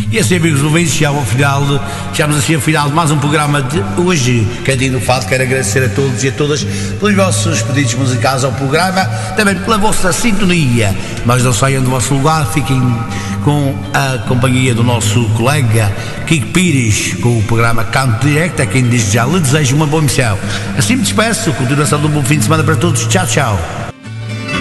E assim, amigos ouvintes, chegamos assim ao final de mais um programa de hoje. Cantinho do Fado. Quero agradecer a todos e a todas pelos vossos pedidos musicais ao programa, também pela vossa sintonia. Mas não saiam do vosso lugar, fiquem com a companhia do nosso colega Kiko Pires, com o programa Canto Direto. A quem desde já lhe desejo uma boa missão. Assim me despeço, continuação de um bom fim de semana para todos. Tchau, tchau.